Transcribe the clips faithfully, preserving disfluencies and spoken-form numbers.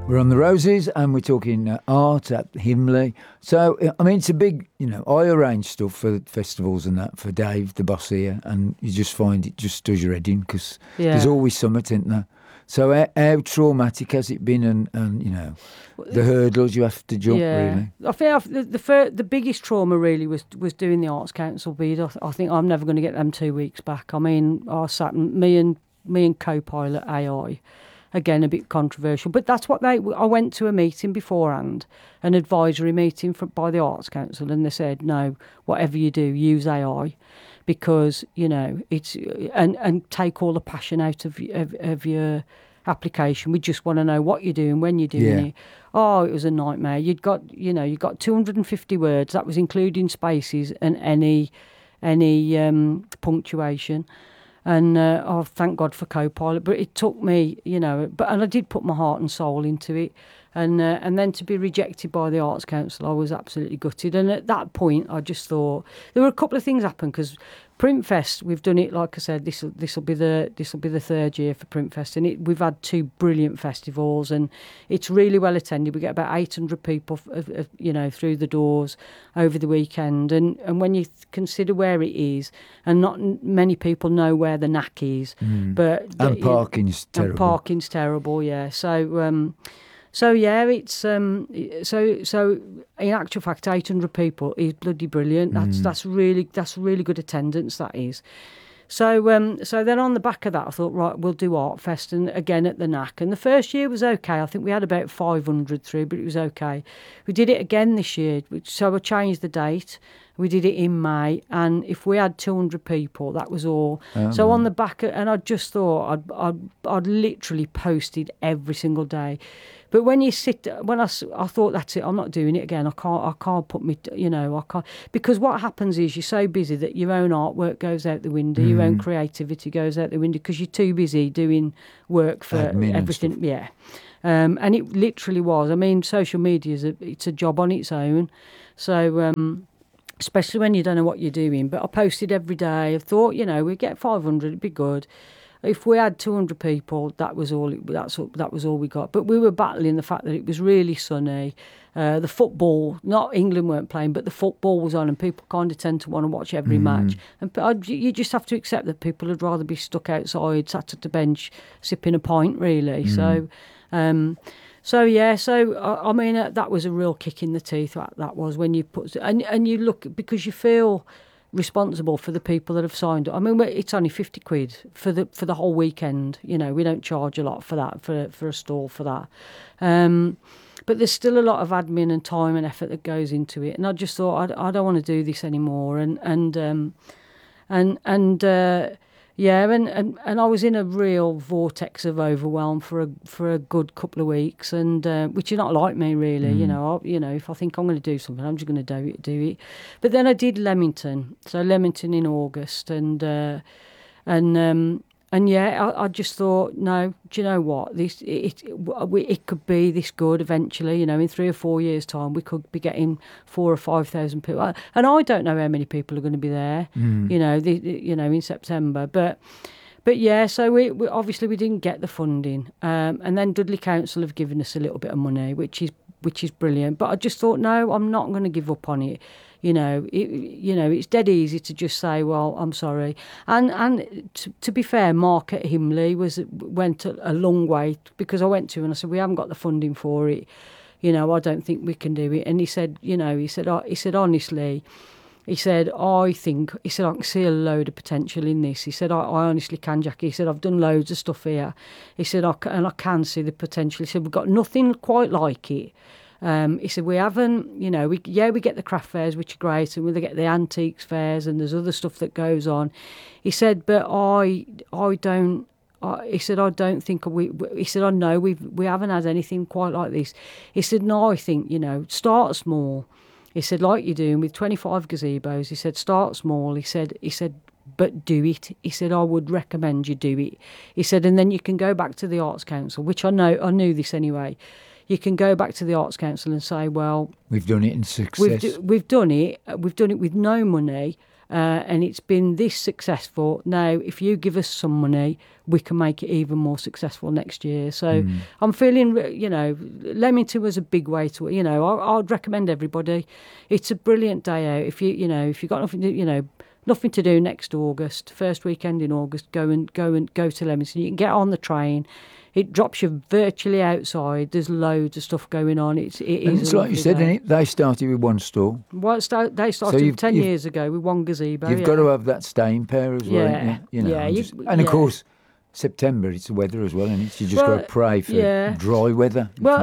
We're on the Roses and we're talking uh, art at Himley. So, I mean, it's a big, you know, I arrange stuff for festivals and that for Dave, the boss here, and you just find it just does your head in because Yeah. there's always something, isn't there? So how, how traumatic has it been and, and, you know, the hurdles you have to jump, Yeah, really? I think I've, the the, fir- the biggest trauma really was was doing the Arts Council bid. I, th- I think I'm never going to get them two weeks back. I mean, I sat me and me and co-pilot A I, again a bit controversial, but that's what they. I went to a meeting beforehand, an advisory meeting for, by the Arts Council, and they said no, whatever you do, use A I. Because you know it's and and take all the passion out of of, of your application. We just want to know what you're doing, when you're doing Yeah. it. Oh, it was a nightmare. You'd got you know you got two hundred fifty words. That was including spaces and any any um, punctuation. And uh, oh, thank God for Copilot. But it took me, you know, but and I did put my heart and soul into it. And uh, and then to be rejected by the Arts Council, I was absolutely gutted. And at that point, I just thought there were a couple of things happened because Printfest, we've done it. Like I said, this will this will be the this will be the third year for Printfest, and it, we've had two brilliant festivals, and it's really well attended. We get about eight hundred people, f- f- you know, through the doors over the weekend. And and when you th- consider where it is, and not n- many people know where the N A C is, Mm. but And you- parking's terrible. And parking's terrible, yeah. So. Um, So yeah, it's um, so so. In actual fact, eight hundred people is bloody brilliant. That's Mm. that's really that's really good attendance. That is. So um, so then on the back of that, I thought, right, we'll do Art Fest, and again at the N A C. And the first year was okay. I think we had about five hundred through, but it was okay. We did it again this year, which, so I changed the date. We did it in May, and if we had two hundred people, that was all. Oh, so right. on the back, of, and I just thought I'd, I'd I'd literally posted every single day. But when you sit, when I, s- I thought that's it, I'm not doing it again. I can't, I can't put me, you know, I can't, because what happens is you're so busy that your own artwork goes out the window, your own Mm. creativity goes out the window because you're too busy doing work for Admin and everything. stuff. Yeah. Um, and it literally was. I mean, social media is a, it's a job on its own. So, um, especially when you don't know what you're doing. But I posted every day. I thought, you know, we'd get five hundred, it'd be good. If we had two hundred people, that was all. It, that's all, that was all we got. But we were battling the fact that it was really sunny. Uh, the football, not England weren't playing, but the football was on, and people kind of tend to want to watch every Mm. match. And I, you just have to accept that people would rather be stuck outside, sat at the bench, sipping a pint, really. Mm. So. Um, So yeah, so I, I mean uh, that was a real kick in the teeth. That, that was when you put and and you look because you feel responsible for the people that have signed up. I mean, we- it's only fifty quid for the for the whole weekend. You know, we don't charge a lot for that for for a stall for that. Um, but there's still a lot of admin and time and effort that goes into it. And I just thought I, I don't want to do this anymore. And and um, and and. Uh, Yeah, and, and, and I was in a real vortex of overwhelm for a for a good couple of weeks, and uh, which is not like me really. You Mm. know, I, you know, if I think I'm going to do something, I'm just going to do it, do it. But then I did Leamington, so Leamington in August, and uh, and um, and yeah, I, I just thought, no, do you know what? This it, it we- it could be this good eventually. You know, in three or four years' time, we could be getting four or five thousand people, and I don't know how many people are going to be there. Mm. You know, the, the- you know, in September, but. But yeah, so we, we obviously we didn't get the funding, um, and then Dudley Council have given us a little bit of money, which is which is brilliant. But I just thought, no, I'm not going to give up on it. You know, it, you know, it's dead easy to just say, well, I'm sorry. And and to, to be fair, Mark at Himley was went a, a long way because I went to him and I said, we haven't got the funding for it. You know, I don't think we can do it. And he said, you know, he said, he said honestly. He said, I think, he said, I can see a load of potential in this. He said, I, I honestly can, Jackie. He said, I've done loads of stuff here. He said, I can, and I can see the potential. He said, we've got nothing quite like it. Um, he said, we haven't, you know, we yeah, we get the craft fairs, which are great, and we get the antiques fairs, and there's other stuff that goes on. He said, but I, I don't, I, he said, I don't think we, he said, I know we've, we haven't had anything quite like this. He said, no, I think, you know, start small. He said, like you're doing with twenty-five gazebos. He said, start small. He said, he said, but do it. He said, I would recommend you do it. He said, and then you can go back to the Arts Council, which I know, I knew this anyway. You can go back to the Arts Council and say, well, We've done it in success. we've do, we've done it. We've done it with no money, uh, and it's been this successful. Now, if you give us some money, we can make it even more successful next year. So mm. I'm feeling, you know, Leamington was a big way to, you know, I, I'd recommend everybody. It's a brilliant day out. If you, you know, if you've got nothing to, you know, nothing to do next August, first weekend in August, go and go and go to Leamington. You can get on the train. It drops you virtually outside. There's loads of stuff going on. It's, it and is it's like you said, day. Innit? They started with one stall. Well, start, they started so ten years ago with one gazebo. You've yeah. got to have that staying power as well, yeah. you? You know, yeah, and, you, just, and of yeah. course, September, it's the weather as well, and you just well, got to pray for yeah. dry weather. Well,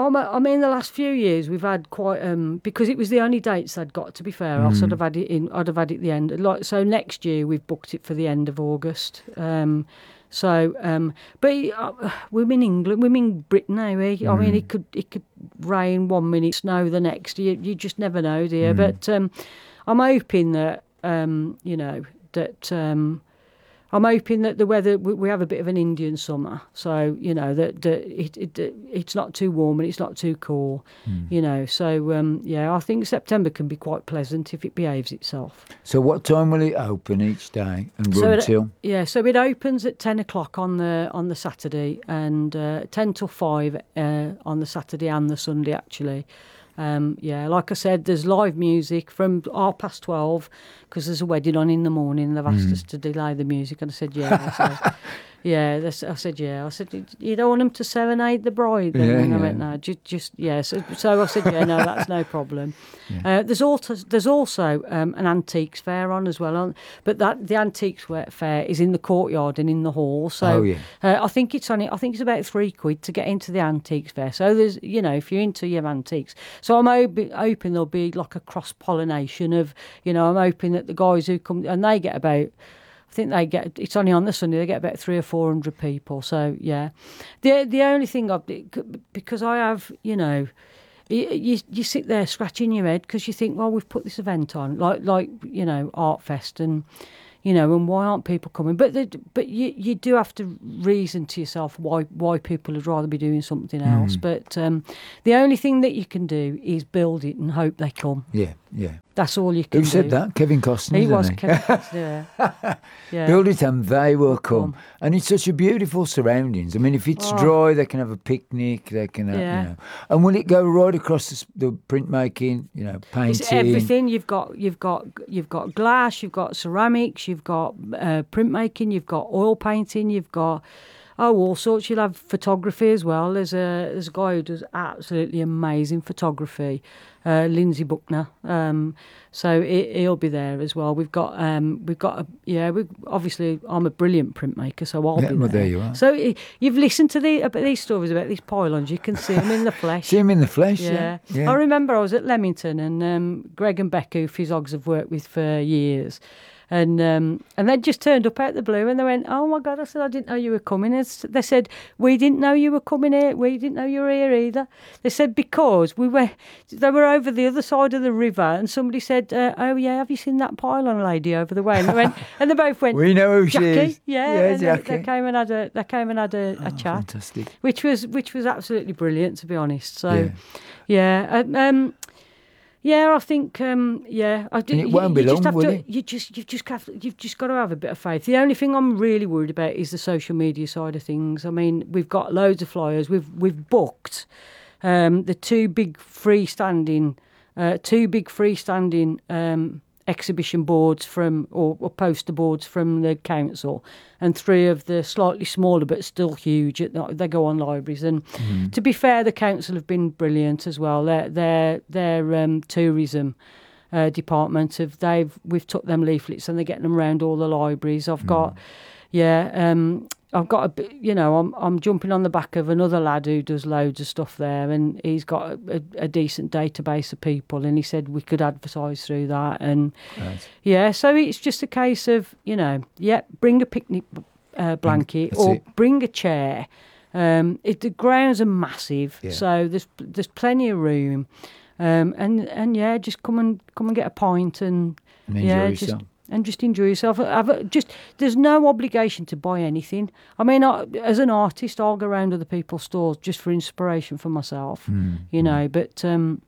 I mean, the last few years we've had quite um, because it was the only dates I'd got. To be fair, mm. I sort of had it in. I'd have had it at the end. Like so, next year we've booked it for the end of August. Um, so, um, but uh, we're in England. We're in Britain now. Eh? Mm. I mean, it could it could rain one minute, snow the next. You you just never know, dear. Mm. But um, I'm hoping that um, you know that. Um, I'm hoping that the weather, we have a bit of an Indian summer, so, you know, that, that it, it it's not too warm and it's not too cool, mm. you know. So, um, yeah, I think September can be quite pleasant if it behaves itself. So what time will it open each day and so run it, till? Yeah, so it opens at ten o'clock on the on the Saturday and uh, ten till five uh, on the Saturday and the Sunday, actually. Um, yeah, like I said, there's live music from half past twelve because there's a wedding on in the morning. They've asked mm. us to delay the music, and I said, yeah. So, yeah, I said, yeah. I said, you don't want them to serenade the bride? Then? Yeah, and I yeah. went, no, just, just yeah. So, so I said, yeah, no, that's no problem. Yeah. Uh, there's also there's also um, an antiques fair on as well, on, but that the antiques fair is in the courtyard and in the hall. So oh, yeah. uh, I think it's only I think it's about three quid to get into the antiques fair. So there's you know if you're into your antiques, so I'm hoping, hoping there'll be like a cross pollination of you know I'm hoping that the guys who come and they get about. I think they get, it's only on the Sunday, they get about three or four hundred people. So, yeah. The the only thing, I've, because I have, you know, you, you, you sit there scratching your head because you think, well, we've put this event on, like, like you know, Art Fest and, you know, and why aren't people coming? But the, but you, you do have to reason to yourself why why people would rather be doing something else. Mm. But um, the only thing that you can do is build it and hope they come. Yeah, yeah. That's all you can Who do. said that? Kevin Costner, He was he? Kevin Costner, yeah. yeah. Build it and they will come. come. And it's such a beautiful surroundings. I mean, if it's oh. dry, they can have a picnic, they can have, yeah. you know. And will it go right across the, the printmaking, you know, painting? It's everything. You've got, you've got, you've got glass, you've got ceramics, you've got uh, printmaking, you've got oil painting, you've got... Oh, all sorts. You'll have photography as well. There's a there's a guy who does absolutely amazing photography, uh, Lindsay Buckner. Um, so it, he'll be there as well. We've got um, we've got a, yeah. We obviously I'm a brilliant printmaker, so I'll yeah, be well, there. there you are. So uh, you've listened to the about these stories about these pylons. You can see them in the flesh. See them in the flesh. Yeah. Yeah. yeah. I remember I was at Leamington and um, Greg and Beck, who Physiog's have worked with for years. And um, and they just turned up out the blue and they went, oh, my God, I said, I didn't know you were coming. And they said, we didn't know you were coming here. We didn't know you were here either. They said, because we were, they were over the other side of the river and somebody said, uh, oh, yeah, have you seen that pylon lady over the way? And they, went, and they both went, we know who Jackie. she is. Yeah, yeah and Jackie. They, they came and had a, they came and had a, a oh, chat. Fantastic. Which was, which was absolutely brilliant, to be honest. So, yeah. yeah um, Yeah, I think um, yeah. I do, and it won't you, be you long, just have will to, it? You just you've just have, you've just got to have a bit of faith. The only thing I'm really worried about is the social media side of things. I mean, we've got loads of flyers. We've we've booked um, the two big freestanding, uh, two big freestanding um, exhibition boards from or, or poster boards from the council, and three of the slightly smaller but still huge. They go on libraries, and mm. to be fair, the council have been brilliant as well. Their their their um, tourism uh, department have they've we've took them leaflets and they're getting them around all the libraries. I've mm. got yeah. Um, I've got a bit, you know, I'm I'm jumping on the back of another lad who does loads of stuff there, and he's got a, a, a decent database of people, and he said we could advertise through that, and right. yeah, so it's just a case of, you know, yeah, bring a picnic uh, blanket That's or it. bring a chair. Um, it, the grounds are massive, yeah. so there's there's plenty of room, um, and and yeah, just come and come and get a pint and, and enjoy yeah, yourself. just. And just enjoy yourself. Have just there's no obligation to buy anything. I mean, I, as an artist, I'll go around other people's stores just for inspiration for myself, mm. you know. But um,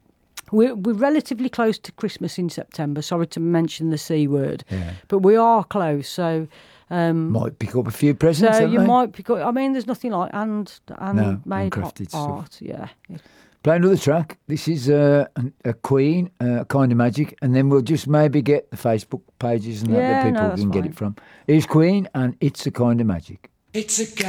we're, we're relatively close to Christmas in September. Sorry to mention the C word, Yeah. but we are close. So um, might pick up a few presents. so haven't you they? might pick up. I mean, there's nothing like hand and No, made handcrafted stuff. art. Yeah. Play another track. This is uh, an- a Queen, uh, Kind of Magic, and then we'll just maybe get the Facebook pages and that, Yeah, that no, people that's can get fine. it from. Here's Queen, and It's a Kind of Magic. It's a